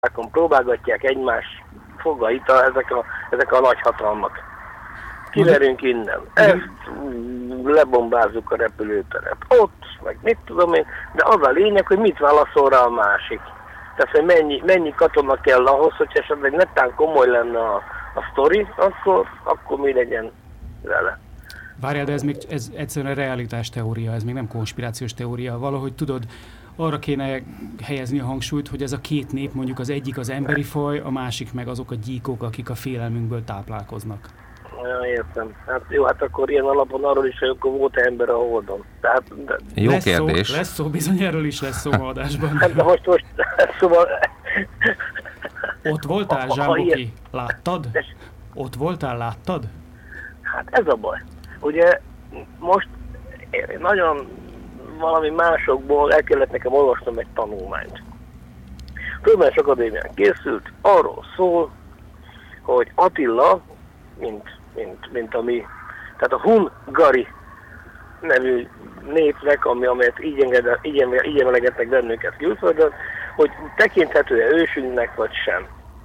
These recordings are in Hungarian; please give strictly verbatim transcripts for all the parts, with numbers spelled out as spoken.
próbálgatják egymás fogait a, ezek, a, ezek a nagyhatalmak. Kiverünk innen. Ezt lebombázzuk a repülőteret. Ott, meg mit tudom én, de az a lényeg, hogy mit válaszol rá a másik. Tehát, hogy mennyi, mennyi katona kell ahhoz, hogy esetleg nettán komoly lenne a, a sztori, akkor, akkor mi legyen vele. Várjál, de ez még ez egyszerűen realitás teória, ez még nem konspirációs teória. Valahogy tudod, arra kéne helyezni a hangsúlyt, hogy ez a két nép, mondjuk az egyik az emberi faj, a másik meg azok a gyíkok, akik a félelmünkből táplálkoznak. Ja, értem. Hát jó, hát akkor ilyen alapon arról is, hogy akkor volt ember a Holdon. Tehát, de... Jó lesz kérdés. Szó, lesz szó, bizony erről is lesz szó ma adásban. Hát de most, most, szóval... Ott voltál, Zsámboki? Láttad? Ott voltál, láttad? Hát ez a baj. Ugye most én nagyon valami másokból el kellett nekem olvasnom egy tanulmányt. Tudományos Akadémián készült, arról szól, hogy Attila, mint, mint, mint a mi, tehát a Hungari nevű népnek, ami, amelyet így, engedett, így, így emelegetnek bennünket külföldön, hogy tekinthető-e ősünknek, vagy sem.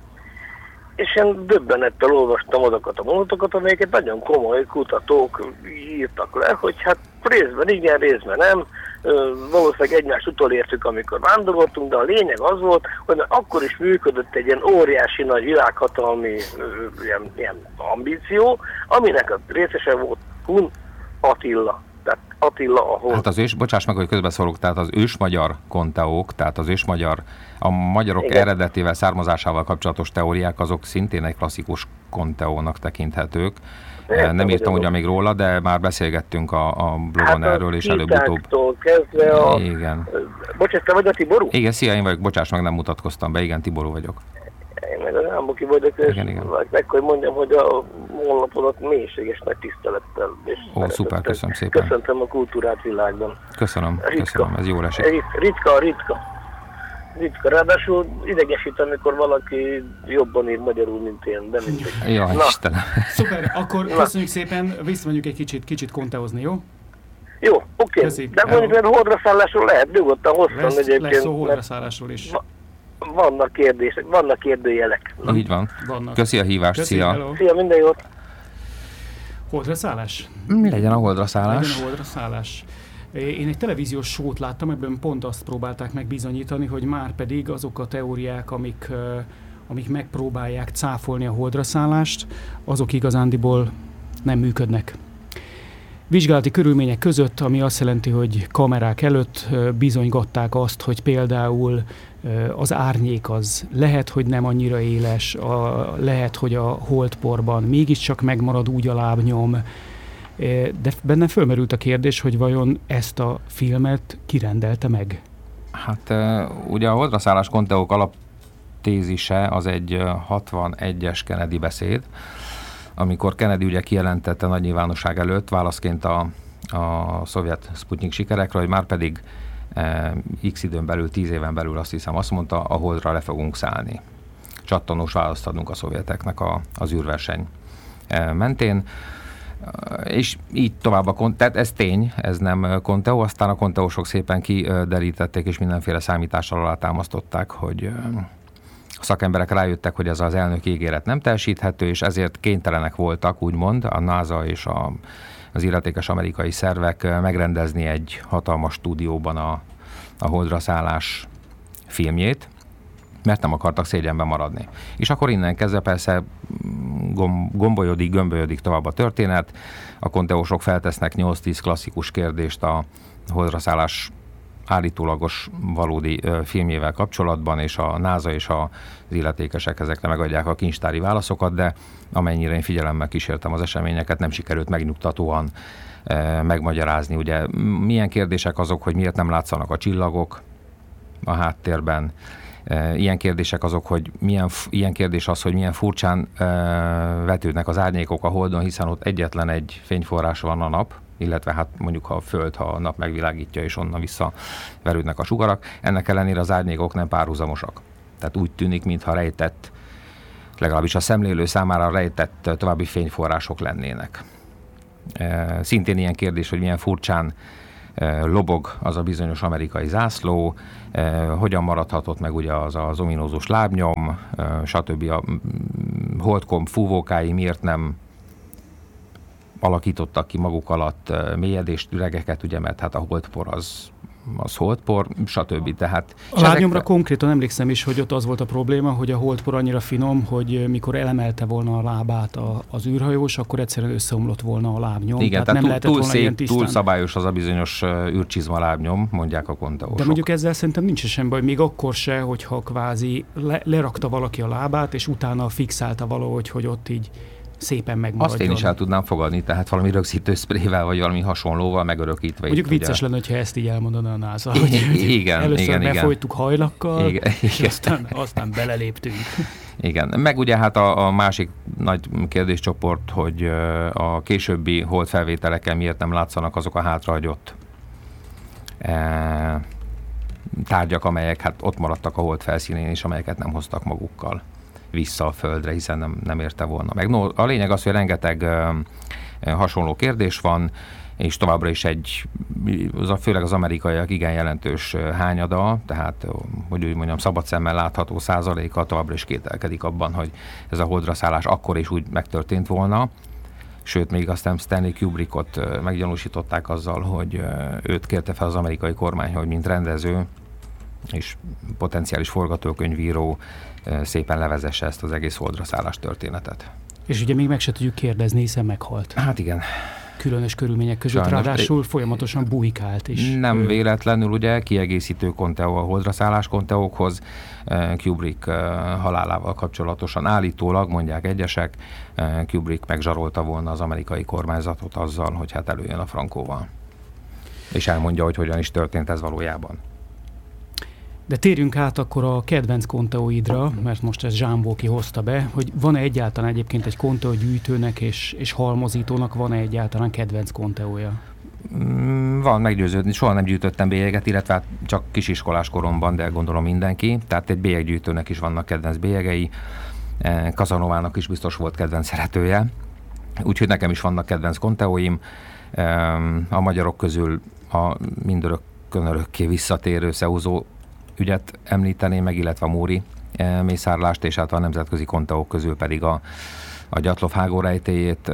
És én döbbenettel olvastam azokat a mondatokat, amelyeket nagyon komoly kutatók írtak le, hogy hát részben igen, részben nem, valószínűleg egymást utolértük, amikor vándoroltunk, de a lényeg az volt, hogy akkor is működött egy ilyen óriási nagy világhatalmi ilyen, ilyen ambíció, aminek a részese volt Hun Attila. Tehát Attila a Hol. Hát az ős, bocsáss meg, hogy közbeszólok, tehát az ősmagyar konteók, tehát az ősmagyar, a magyarok igen. eredetével, származásával kapcsolatos teóriák, azok szintén egy klasszikus konteónak tekinthetők. Értem, nem írtam ugyan még róla, de már beszélgettünk a, a blogon hát erről, és előbb-utóbb. Kezdve a... Igen. Bocs, te vagy a Tiború? Igen, szia, én vagyok, bocsáss meg, nem mutatkoztam be, igen, Tiború vagyok. Én meg a Zsámboki vagyok, és igen, igen. meg hogy mondjam, hogy a honlapodat mélységes nagy tisztelettel. És ó, szuper, köszönöm szépen. Köszöntöm a kultúrát világban. Köszönöm, ritka. köszönöm, ez jól esik. Ritka, ritka. Ritka. Ráadásul idegesít, amikor valaki jobban ír magyarul, mint én, de mindegy. Jaj, Istenem. Szuper, akkor köszönjük szépen, visszamegyünk egy kicsit, kicsit konteózni, jó? Jó, oké. Okay. De mondjuk, mert holdra szállásról lehet nyugodtan hosszan lesz, egyébként. Lesz szó holdra szállásról is. Vannak kérdések, vannak kérdőjelek. Na, így van. Vannak. Köszi a hívást, Köszi, szia. hello. Szia, minden jót. Holdra szállás? Mi legyen a holdra szállás? Legyen a holdra szállás. Én egy televíziós sót láttam, ebben pont azt próbálták megbizonyítani, hogy már pedig azok a teóriák, amik, amik megpróbálják cáfolni a holdra szállást, azok igazándiból nem működnek. Vizsgálati körülmények között, ami azt jelenti, hogy kamerák előtt bizonygatták azt, hogy például az árnyék az lehet, hogy nem annyira éles, a, lehet, hogy a holdporban mégiscsak megmarad úgy a lábnyom, de bennem fölmerült a kérdés, hogy vajon ezt a filmet kirendelte meg? Hát ugye a holdra szállás konteók alaptézise az egy hatvanegyes Kennedy beszéd, amikor Kennedy ugye kijelentette nagy nyilvánosság előtt válaszként a, a szovjet Sputnik sikerekre, hogy már pedig e, x időn belül, tíz éven belül azt hiszem azt mondta, a holdra le fogunk szállni. Csattanós választ adunk a szovjeteknek a, az űrverseny e, mentén. És így tovább a kont- tehát ez tény, ez nem konteó, aztán a konteósok szépen kiderítették, és mindenféle számítással alátámasztották, hogy a szakemberek rájöttek, hogy ez az elnöki ígéret nem teljesíthető, és ezért kénytelenek voltak, úgymond, a NASA és a, az illetékes amerikai szervek megrendezni egy hatalmas stúdióban a, a holdra szállás filmjét, mert nem akartak szégyenben maradni. És akkor innen kezdve persze gombolyodik, gömbölyodik tovább a történet, a konteósok feltesznek nyolc-tíz klasszikus kérdést a holdra szállás állítólagos valódi ö, filmjével kapcsolatban, és a NASA és a, az illetékesek ezekre megadják a kincstári válaszokat, de amennyire én figyelemmel kísértem az eseményeket, nem sikerült megnyugtatóan ö, megmagyarázni. Ugye milyen kérdések azok, hogy miért nem látszanak a csillagok a háttérben, ilyen kérdések azok, hogy milyen, ilyen kérdés az, hogy milyen furcsán ö, vetődnek az árnyékok a Holdon, hiszen ott egyetlen egy fényforrás van, a nap, illetve hát mondjuk ha a Föld, ha a nap megvilágítja, és onnan visszaverődnek a sugarak. Ennek ellenére az árnyékok nem párhuzamosak. Tehát úgy tűnik, mintha rejtett, legalábbis a szemlélő számára rejtett további fényforrások lennének. Szintén ilyen kérdés, hogy milyen furcsán lobog az a bizonyos amerikai zászló, hogyan maradhatott meg ugye az az ominózus lábnyom, stb. A holdkomb fúvókái miért nem alakítottak ki maguk alatt mélyedést, üregeket, ugye, mert hát a holdpor az, az holdpor, stb. Tehát, a lábnyomra ezek... konkrétan emlékszem is, hogy ott az volt a probléma, hogy a holdpor annyira finom, hogy mikor elemelte volna a lábát a, az űrhajós, akkor egyszerűen összeomlott volna a lábnyom. Igen, tehát, tehát nem túl, túl volna szép, túl szabályos az a bizonyos űrcsizma lábnyom, mondják a konteósok. De mondjuk ezzel szerintem nincs sem baj, még akkor se, hogyha kvázi le, lerakta valaki a lábát, és utána fixálta valahogy, hogy ott így szépen megmaradjon. Azt én is el tudnám fogadni, tehát valami rögzítő szprével, vagy valami hasonlóval megörökítve. Mondjuk itt, vicces ugye... lenne, hogyha ezt így elmondaná a NASA. I- hogy igen, először igen, befolytuk igen. hajlakkal, igen, és igen. Aztán, aztán beleléptünk. Igen, meg ugye hát a, a másik nagy kérdéscsoport, hogy a későbbi holdfelvételeken miért nem látszanak azok a hátrahagyott e, tárgyak, amelyek hát ott maradtak a hold felszínén, és amelyeket nem hoztak magukkal vissza a földre, hiszen nem, nem érte volna meg. No, a lényeg az, hogy rengeteg uh, hasonló kérdés van, és továbbra is egy, az, főleg az amerikaiak igen jelentős hányada, tehát, hogy úgy mondjam, szabad szemmel látható százaléka továbbra is kételkedik abban, hogy ez a holdra szállás akkor is úgy megtörtént volna. Sőt, még aztán Stanley Kubrickot meggyanúsították azzal, hogy őt kérte fel az amerikai kormány, hogy mint rendező és potenciális forgatókönyvíró szépen levezesse ezt az egész holdra szállás történetet. És ugye még meg se tudjuk kérdezni, hiszen meghalt. Hát igen. Különös körülmények között, sajnos, ráadásul folyamatosan bujkált is. Nem ő... véletlenül, ugye, kiegészítő konteó a holdra szállás konteókhoz. Kubrick halálával kapcsolatosan állítólag, mondják egyesek, Kubrick megzsarolta volna az amerikai kormányzatot azzal, hogy hát előjön a frankóval. És elmondja, hogy hogyan is történt ez valójában. De térjünk át akkor a kedvenc konteóidra, mert most ez Zsámbó hozta be, hogy van-e egyáltalán egyébként egy konteó gyűjtőnek és, és halmozítónak van-e egyáltalán kedvenc konteója? Van, meggyőződni. Soha nem gyűjtöttem bélyeget, illetve csak kisiskolás koromban, de gondolom mindenki. Tehát egy bélyeggyűjtőnek is vannak kedvenc bélyegei. Kazanovának is biztos volt kedvenc szeretője. Úgyhogy nekem is vannak kedvenc konteóim. A magyarok közül a mindörökkön örökké visszatérő Szeúzó ügyet említeném meg, illetve a Móri mészárlást, és hát a nemzetközi konteók közül pedig a, a Gyatlov hágórejtélyét,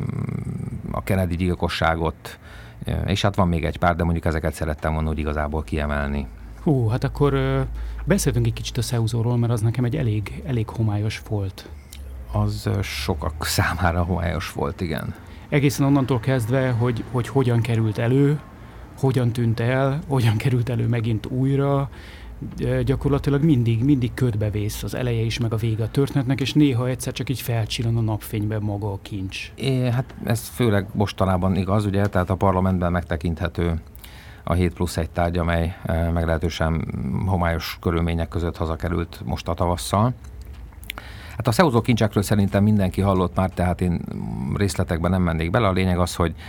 a Kennedy gyilkosságot, és hát van még egy pár, de mondjuk ezeket szerettem volna úgy igazából kiemelni. Hú, hát akkor beszéltünk egy kicsit a Szeúzóról, mert az nekem egy elég, elég homályos volt. Az sokak számára homályos volt, igen. Egészen onnantól kezdve, hogy, hogy hogyan került elő, hogyan tűnt el, hogyan került elő megint újra, gyakorlatilag mindig, mindig ködbevész az eleje is, meg a vége a történetnek, és néha egyszer csak így felcsillan a napfényben maga a kincs. É, hát ez főleg mostanában igaz, ugye, tehát a parlamentben megtekinthető a hét plusz egy tárgy, amely meglehetősen homályos körülmények között hazakerült most a tavasszal. Hát a Szeúzó kincsekről szerintem mindenki hallott már, tehát én részletekben nem mennék bele. A lényeg az, hogy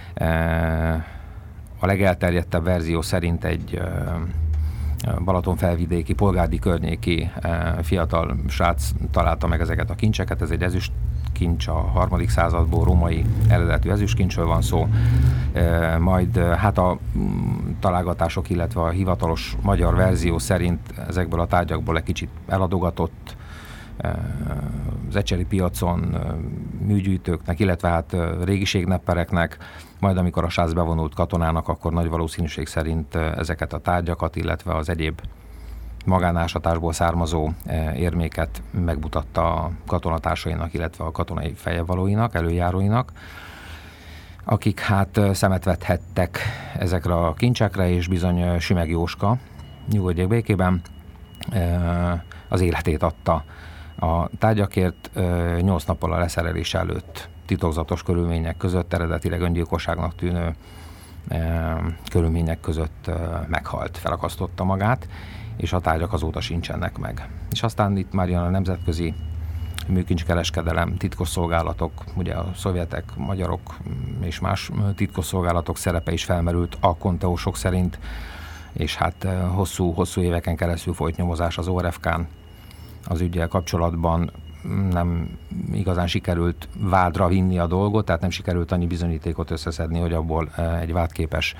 a legelterjedtebb verzió szerint egy Balatonfelvidéki, Polgárdi környéki fiatal srác találta meg ezeket a kincseket. Ez egy ezüst kincs, a harmadik századból római eredetű ezüstkincsről van szó. Majd hát a találgatások, illetve a hivatalos magyar verzió szerint ezekből a tárgyakból egy kicsit eladogatott az ecseri piacon műgyűjtőknek, illetve hát régiségneppereknek, majd amikor a srác bevonult katonának, akkor nagy valószínűség szerint ezeket a tárgyakat, illetve az egyéb magánásatásból származó érméket megmutatta a katonatársainak, illetve a katonai fejevalóinak, előjáróinak, akik hát szemet vethettek ezekre a kincsekre, és bizony Sümeg Jóska, nyugodjék békében, az életét adta a tárgyakért. Nyolc nappal a leszerelés előtt titokzatos körülmények között, eredetileg öngyilkosságnak tűnő körülmények között meghalt, felakasztotta magát, és a tárgyak azóta sincsenek meg. És aztán itt már jön a nemzetközi műkincskereskedelem, titkosszolgálatok, ugye a szovjetek, magyarok és más titkosszolgálatok szerepe is felmerült a konteósok szerint, és hát hosszú, hosszú éveken keresztül folyt nyomozás az o er ef ká-n az üggyel kapcsolatban. Nem igazán sikerült vádra vinni a dolgot, tehát nem sikerült annyi bizonyítékot összeszedni, hogy abból egy vádképes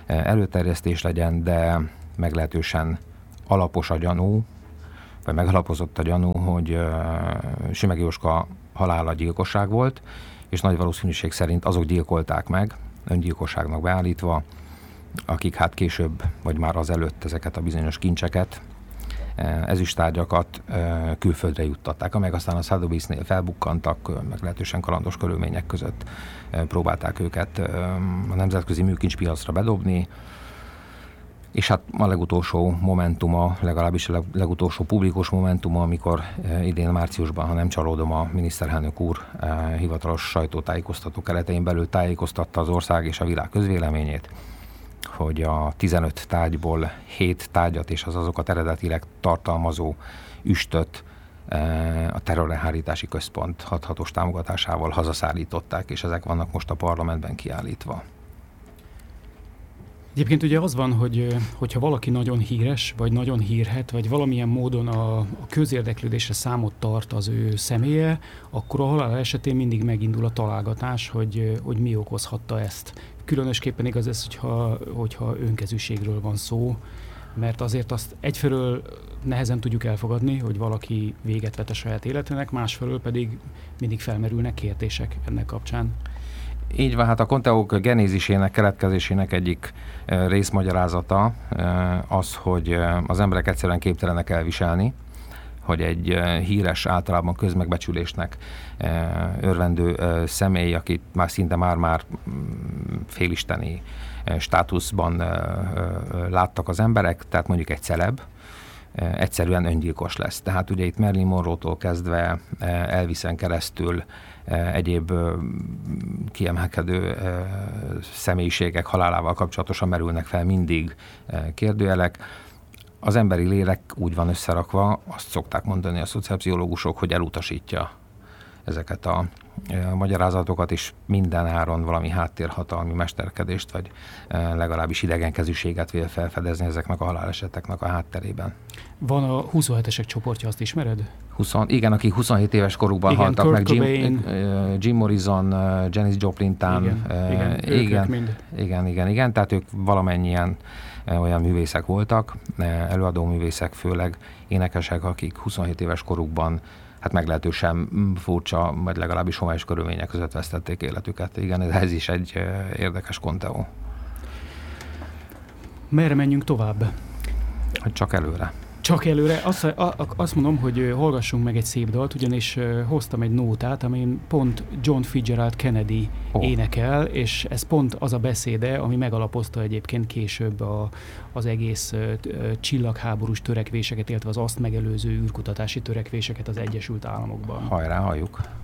előterjesztés legyen, de meglehetősen alapos a gyanú, vagy megalapozott a gyanú, hogy Sümegi Jóska halála gyilkosság volt, és nagy valószínűség szerint azok gyilkolták meg, öngyilkosságnak beállítva, akik hát később, vagy már azelőtt ezeket a bizonyos kincseket, ezüsttárgyakat külföldre juttatták, amelyek aztán a Sotheby's-nél felbukkantak, meglehetősen kalandos körülmények között próbálták őket a nemzetközi műkincspiacra bedobni, és hát a legutolsó momentuma, legalábbis a legutolsó publikus momentuma, amikor idén márciusban, ha nem csalódom, a miniszterelnök úr hivatalos sajtótájékoztató keretein belül tájékoztatta az ország és a világ közvéleményét, hogy a tizenöt tárgyból hét tárgyat és az azokat eredetileg tartalmazó üstöt a Terrorelhárítási Központ hathatós támogatásával hazaszállították, és ezek vannak most a parlamentben kiállítva. Egyébként ugye az van, hogy hogyha valaki nagyon híres, vagy nagyon hírhet, vagy valamilyen módon a, a közérdeklődésre számot tart az ő személye, akkor a halál esetén mindig megindul a találgatás, hogy, hogy mi okozhatta ezt. Különösképpen igaz ez, hogyha, hogyha önkezűségről van szó, mert azért azt egyfelől nehezen tudjuk elfogadni, hogy valaki véget vet a saját életének, másfelől pedig mindig felmerülnek kérdések ennek kapcsán. Így van, hát a Conteók genézisének, keletkezésének egyik részmagyarázata az, hogy az emberek egyszerűen képtelenek elviselni, hogy egy híres, általában közmegbecsülésnek örvendő személy, akit már szinte már-már félisteni státuszban láttak az emberek, tehát mondjuk egy celeb, egyszerűen öngyilkos lesz. Tehát ugye itt Marilyn Monroe-tól kezdve Elvisen keresztül egyéb kiemelkedő személyiségek halálával kapcsolatosan merülnek fel mindig kérdőjelek. Az emberi lélek úgy van összerakva, azt szokták mondani a szociálpszichológusok, hogy elutasítja ezeket a magyarázatokat, és minden áron valami háttérhatalmi mesterkedést, vagy legalábbis idegenkezűséget vél felfedezni ezeknek a haláleseteknek a hátterében. Van a huszonhetesek csoportja, azt ismered? húsz, igen, akik huszonhét éves korukban igen, haltak Kurt meg, Jim, Jim Morrison, Janis Joplin-tán. Igen, igen, igen, mind. igen, igen, igen, tehát ők valamennyien olyan művészek voltak, előadó művészek, főleg énekesek, akik huszonhét éves korukban hát meglehetősen furcsa, vagy legalábbis homályos körülmények között vesztették életüket. Igen, ez is egy érdekes konteó. Merre menjünk tovább? Csak előre. Csak előre. Azt, azt mondom, hogy hallgassunk meg egy szép dalt, ugyanis hoztam egy nótát, amin pont John Fitzgerald Kennedy oh. énekel, és ez pont az a beszéde, ami megalapozta egyébként később a, az egész csillagháborús törekvéseket, illetve az azt megelőző űrkutatási törekvéseket az Egyesült Államokban. Hajrá, halljuk!